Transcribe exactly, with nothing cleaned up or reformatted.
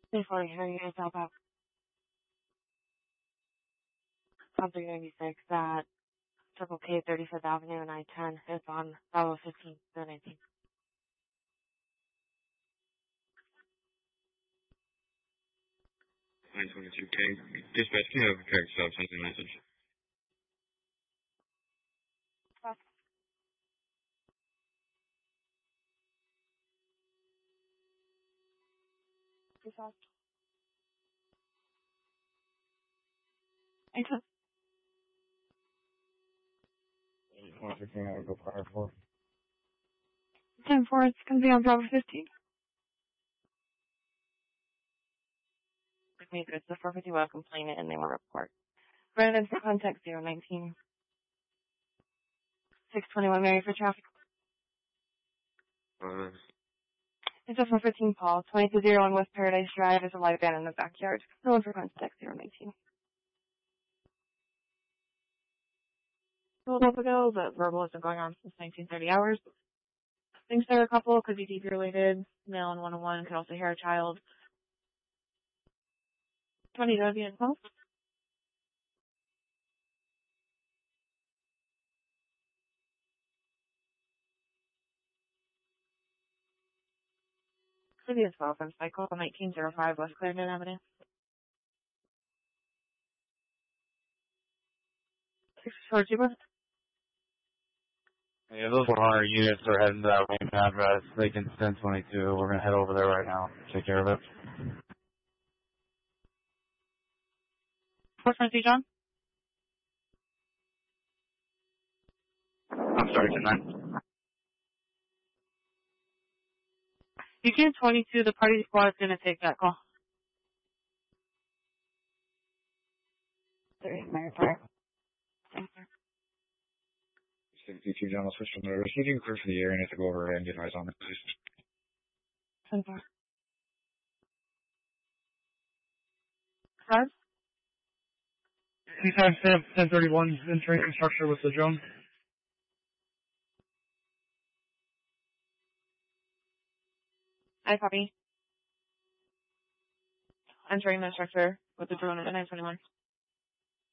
Before you hear you guys about Company ninety-six at Triple K, thirty-fifth Avenue and I ten. It's on Bravo fifteen, the nineteen. nine twenty-two K. Dispatch, can you have a correct stop sending message? Stop. Stop. I took. one fifteen, I would go fire for. ten four, it's going to be on Bravo fifteen. With me, it's the four fifty-one complainant and they want to report. Brandon for contact zero nineteen. six twenty-one Mary for traffic. Uh, It's a four fifteen Paul. twenty-two oh one West Paradise Drive. There's a live band in the backyard. No one for contact zero nineteen. A little bit ago, but verbal has been going on since nineteen thirty hours. Thinks they're a couple, could be D P related. Male and one oh one, could also hear a child. twenty W and twelve. City is twelve from Cycle, nineteen oh five West Clarendon Avenue. six four two one. Yeah, those four hundred units are heading to that Wayne address. Lincoln ten twenty-two. We're going to head over there right now. Take care of it. four twenty John? I'm sorry, tonight. You can twenty-two, the party squad is going to take that call. There is my report. Thank you. sixty-two John, I'll switch from there. Can you clear for the area and have to go over and get eyes on it, please? ten four. Five? Anytime Sam ten thirty-one entering structure with the drone. I copy. Entering the structure with the drone at nine twenty-one.